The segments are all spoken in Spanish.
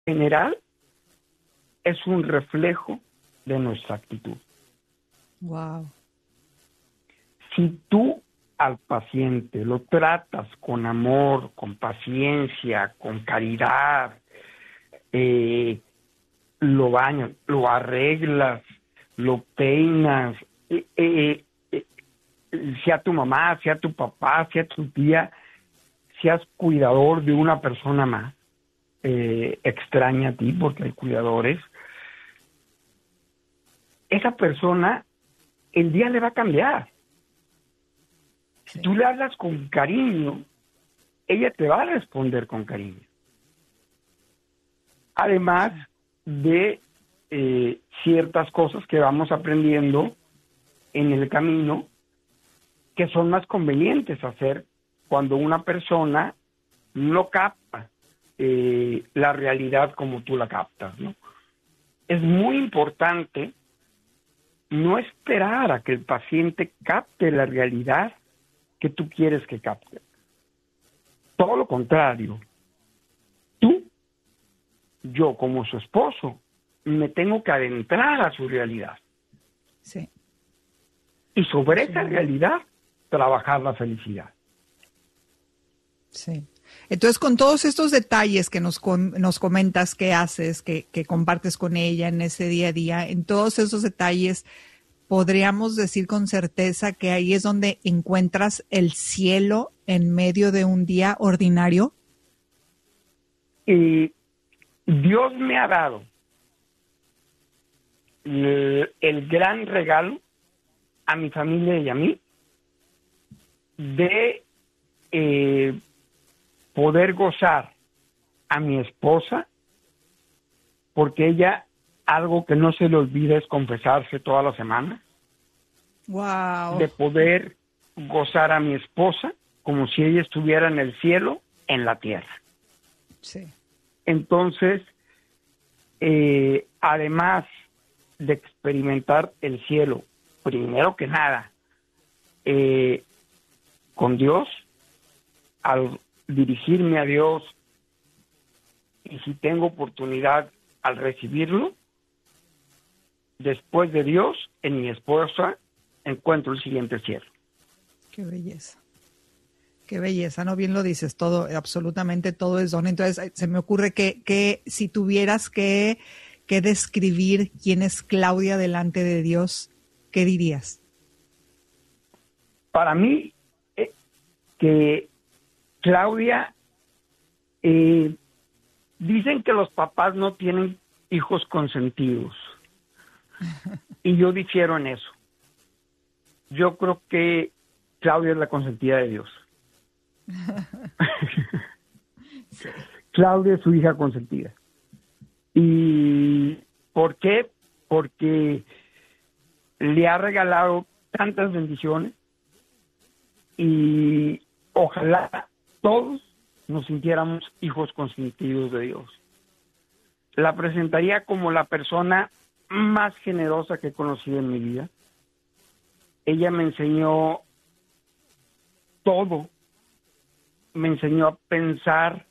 general es un reflejo de nuestra actitud. Wow. Si tú al paciente lo tratas con amor, con paciencia, con caridad, lo bañas, lo arreglas, lo peinas, sea tu mamá, sea tu papá, sea tu tía, seas cuidador de una persona más, extraña a ti porque hay cuidadores, esa persona el día le va a cambiar. Sí. Si tú le hablas con cariño, ella te va a responder con cariño. Además de ciertas cosas que vamos aprendiendo en el camino que son más convenientes hacer cuando una persona no capta la realidad como tú la captas, ¿no? Es muy importante no esperar a que el paciente capte la realidad que tú quieres que capte. Todo lo contrario. Yo como su esposo, me tengo que adentrar a su realidad. Sí. Y sobre esa realidad, trabajar la felicidad. Sí. Entonces, con todos estos detalles que nos comentas que haces, que compartes con ella en ese día a día, en todos esos detalles, podríamos decir con certeza que ahí es donde encuentras el cielo en medio de un día ordinario. Y Dios me ha dado el gran regalo a mi familia y a mí de poder gozar a mi esposa, porque ella, algo que no se le olvida es confesarse toda la semana. Wow. De poder gozar a mi esposa como si ella estuviera en el cielo, en la tierra. Sí. Entonces, además de experimentar el cielo, primero que nada, con Dios, al dirigirme a Dios, y si tengo oportunidad al recibirlo, después de Dios, en mi esposa, encuentro el siguiente cielo. Qué belleza. Qué belleza, ¿no? Bien lo dices, todo, absolutamente todo es don. Entonces, se me ocurre que si tuvieras que describir quién es Claudia delante de Dios, ¿qué dirías? Para mí, que Claudia, dicen que los papás no tienen hijos consentidos. Y yo difiero en eso. Yo creo que Claudia es la consentida de Dios. Sí. Claudia es su hija consentida. ¿Y por qué? Porque le ha regalado tantas bendiciones y ojalá todos nos sintiéramos hijos consentidos de Dios. La presentaría como la persona más generosa que he conocido en mi vida. Ella me enseñó todo. Me enseñó a pensar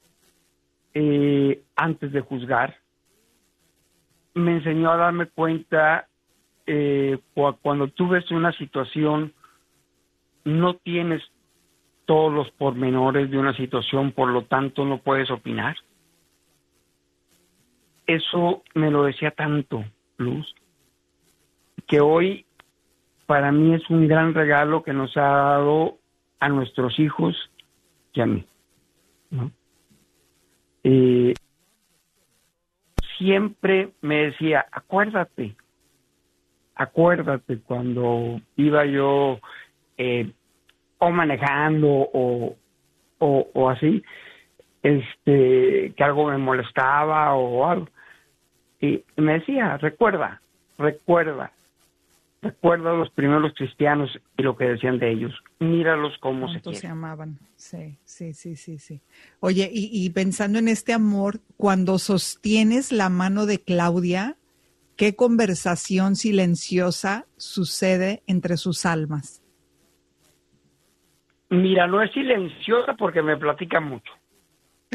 antes de juzgar. Me enseñó a darme cuenta cuando tú ves una situación, no tienes todos los pormenores de una situación, por lo tanto no puedes opinar. Eso me lo decía tanto, Luz, que hoy para mí es un gran regalo que nos ha dado a nuestros hijos y a mí, ¿no? Siempre me decía, acuérdate cuando iba yo o manejando o así, que algo me molestaba o algo. Y me decía, recuerda a los primeros cristianos y lo que decían de ellos. Míralos cómo se quieren. Se amaban. Sí. Oye, y pensando en este amor, cuando sostienes la mano de Claudia, ¿qué conversación silenciosa sucede entre sus almas? Mira, no es silenciosa porque me platica mucho.